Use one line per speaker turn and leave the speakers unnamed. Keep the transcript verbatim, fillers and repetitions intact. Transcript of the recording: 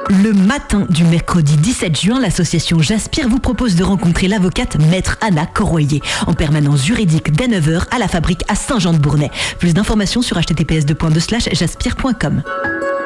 Le matin du mercredi dix-sept juin, l'association Jaspire vous propose de rencontrer l'avocate Maître Anna Corroyer en permanence juridique dès neuf heures à la Fabrique à Saint-Jean-de-Bournay. Plus d'informations sur h t t p s deux point deux slash jaspire point com.